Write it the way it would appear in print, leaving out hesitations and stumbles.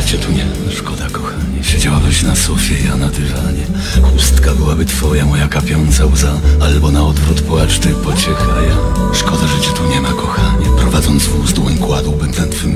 że cię tu nie... Szkoda, kochanie. Siedziałabyś na sofie, ja na dywanie. Chustka byłaby twoja, moja kapiąca łza. Albo na odwrót płacz, ty pociecha ja. Szkoda, że cię tu nie ma, kochanie. Prowadząc wóz, dłoń kładłbym na twym